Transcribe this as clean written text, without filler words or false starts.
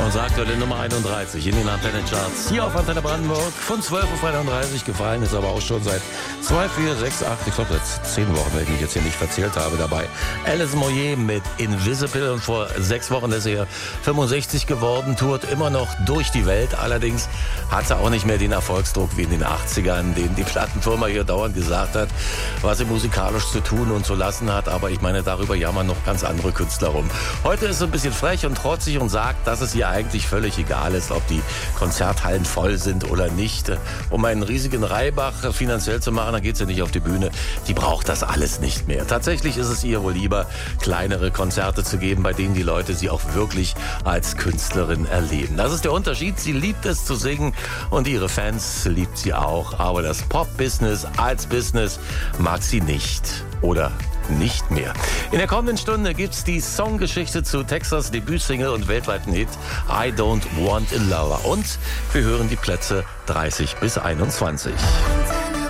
und sagt aktuelle Nummer 31 in den Antenne-Charts. Hier auf Antenne Brandenburg von 12.31 Uhr gefallen, ist aber auch schon seit 2, 4, 6, 8, ich glaube seit 10 Wochen, wenn ich mich jetzt hier nicht verzählt habe, dabei. Alison Moyet mit Invisible und vor 6 Wochen ist er 65 geworden, tourt immer noch durch die Welt. Allerdings hat er auch nicht mehr den Erfolgsdruck wie in den 80ern, den die Plattenfirma hier dauernd gesagt hat, was sie musikalisch zu tun und zu lassen hat. Aber ich meine, darüber jammern noch ganz andere Künstler rum. Heute ist er ein bisschen frech und trotzig und sagt, dass es ihr eigentlich völlig egal ist, ob die Konzerthallen voll sind oder nicht. Um einen riesigen Reibach finanziell zu machen, dann geht sie nicht auf die Bühne. Die braucht das alles nicht mehr. Tatsächlich ist es ihr wohl lieber, kleinere Konzerte zu geben, bei denen die Leute sie auch wirklich als Künstlerin erleben. Das ist der Unterschied. Sie liebt es zu singen und ihre Fans liebt sie auch. Aber das Pop-Business als Business mag sie nicht. Oder nicht mehr. In der kommenden Stunde gibt's die Songgeschichte zu Texas Debütsingle und weltweiten Hit I Don't Want a Lover. Und wir hören die Plätze 30 bis 21.